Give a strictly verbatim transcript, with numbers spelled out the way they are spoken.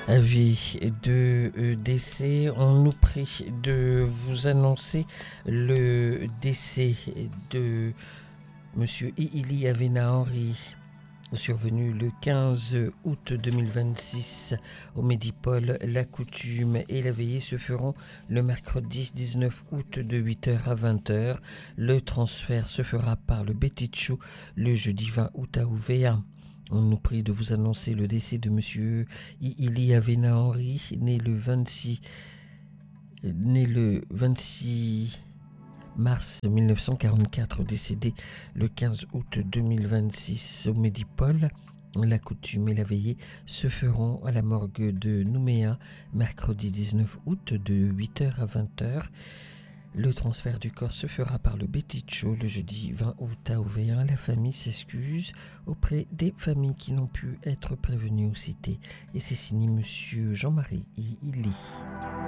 avis de euh, décès. On nous prie de vous annoncer le décès de Monsieur Iili Avena Henry, survenu le quinze août deux mille vingt-six au Médipôle. La coutume et la veillée se feront le mercredi dix-neuf août de huit heures à vingt heures. Le transfert se fera par le Betichou le jeudi vingt août à Ouvéa. On nous prie de vous annoncer le décès de Monsieur Iili Avena Henry, né le vingt-six, né le vingt-six mars mille neuf cent quarante-quatre, décédé le quinze août deux mille vingt-six au Médipôle. La coutume et la veillée se feront à la morgue de Nouméa mercredi dix-neuf août de huit heures à vingt heures. Le transfert du corps se fera par le Beticho le jeudi vingt août à Ouvéa. La famille s'excuse auprès des familles qui n'ont pu être prévenues ou citées. Et c'est signé Monsieur Jean-Marie Iili.